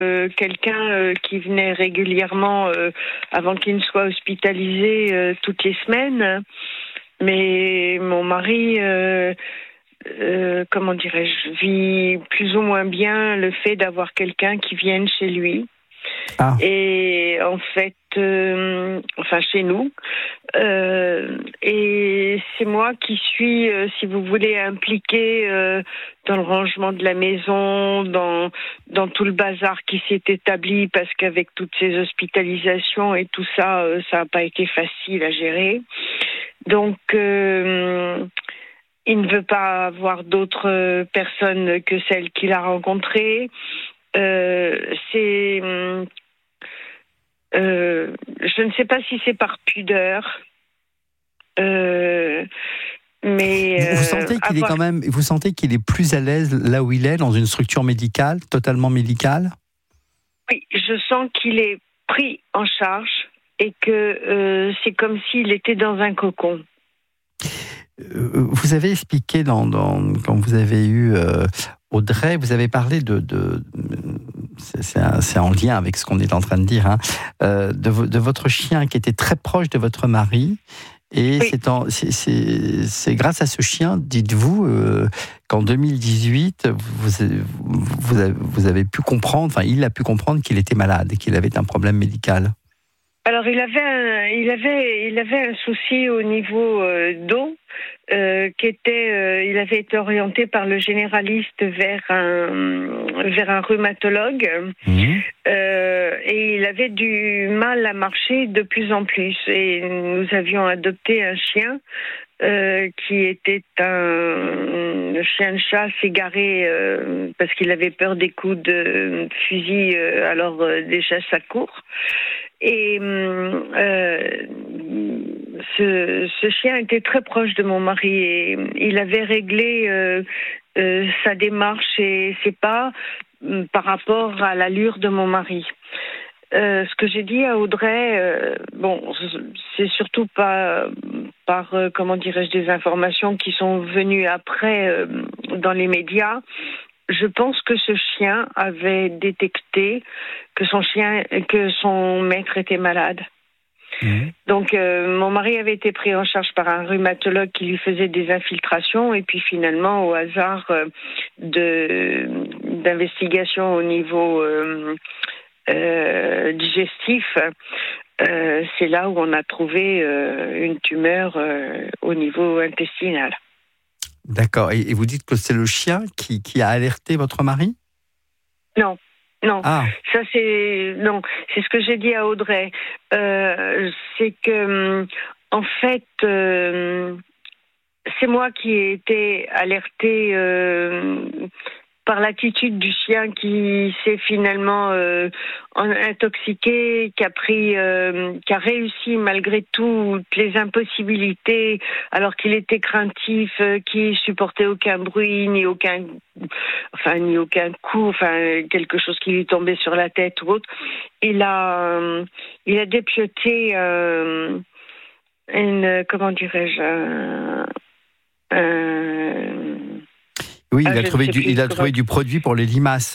quelqu'un qui venait régulièrement avant qu'il ne soit hospitalisé toutes les semaines. Mais mon mari, comment dirais-je, vit plus ou moins bien le fait d'avoir quelqu'un qui vienne chez lui. Ah. Et en fait, chez nous. Et c'est moi qui suis, si vous voulez, impliquée dans le rangement de la maison, dans tout le bazar qui s'est établi, parce qu'avec toutes ces hospitalisations et tout ça, ça n'a pas été facile à gérer. Donc, il ne veut pas avoir d'autres personnes que celles qu'il a rencontrées. Je ne sais pas si c'est par pudeur, mais vous sentez qu'il est plus à l'aise là où il est, dans une structure médicale, totalement médicale? Oui, je sens qu'il est pris en charge et que c'est comme s'il était dans un cocon. Vous avez expliqué quand vous avez eu Audrey, vous avez parlé c'est en lien avec ce qu'on est en train de dire, de votre chien qui était très proche de votre mari. Et oui. C'est grâce à ce chien, dites-vous, qu'en 2018, vous avez pu comprendre, il a pu comprendre qu'il était malade et qu'il avait un problème médical. Alors il avait un souci au niveau dos il avait été orienté par le généraliste vers un rhumatologue et il avait du mal à marcher de plus en plus, et nous avions adopté un chien qui était un chien de chasse égaré parce qu'il avait peur des coups de fusil, alors des chasses à court. Et ce chien était très proche de mon mari et il avait réglé sa démarche et ses pas par rapport à l'allure de mon mari. Ce que j'ai dit à Audrey, c'est surtout pas par des informations qui sont venues après dans les médias. Je pense que ce chien avait détecté que son maître était malade. Donc mon mari avait été pris en charge par un rhumatologue qui lui faisait des infiltrations, et puis finalement, au hasard d'investigation au niveau digestif, c'est là où on a trouvé une tumeur au niveau intestinal. D'accord. Et vous dites que c'est le chien qui a alerté votre mari ? Non. Ah. C'est ce que j'ai dit à Audrey. C'est que, en fait, c'est moi qui ai été alertée par l'attitude du chien qui s'est finalement intoxiqué, qui a réussi malgré toutes les impossibilités, alors qu'il était craintif, qui supportait aucun bruit, ni aucun coup, quelque chose qui lui tombait sur la tête ou autre. Il a dépioté Oui, il a trouvé du produit pour les limaces.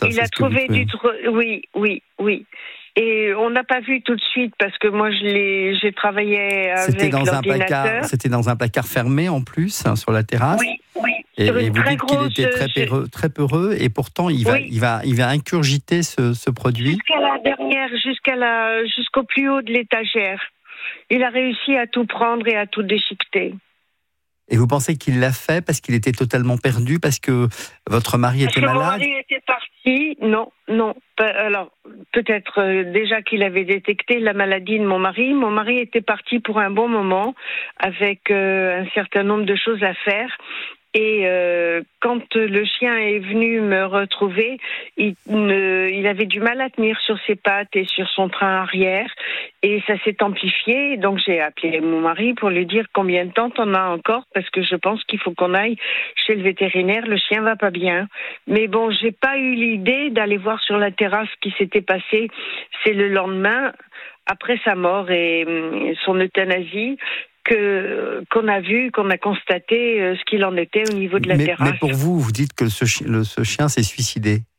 Oui. Et on n'a pas vu tout de suite parce que moi j'ai travaillé avec l'ordinateur. C'était dans un placard fermé en plus, sur la terrasse. Oui. Et vous dites qu'il était très peureux, et pourtant il va incurgiter ce produit. Jusqu'à la dernière, jusqu'au plus haut de l'étagère. Il a réussi à tout prendre et à tout déchiqueter. Et vous pensez qu'il l'a fait parce qu'il était totalement perdu, parce que votre mari était malade ? Mon mari était parti. Non. Alors, peut-être déjà qu'il avait détecté la maladie de mon mari. Mon mari était parti pour un bon moment avec un certain nombre de choses à faire. Et quand le chien est venu me retrouver, il avait du mal à tenir sur ses pattes et sur son train arrière. Et ça s'est amplifié. Donc j'ai appelé mon mari pour lui dire combien de temps t'en as encore, parce que je pense qu'il faut qu'on aille chez le vétérinaire. Le chien va pas bien. Mais bon, j'ai pas eu l'idée d'aller voir sur la terrasse ce qui s'était passé. C'est le lendemain, après sa mort et son euthanasie, qu'on a constaté ce qu'il en était au niveau de la terrasse. Mais pour vous, vous dites que ce chien s'est suicidé.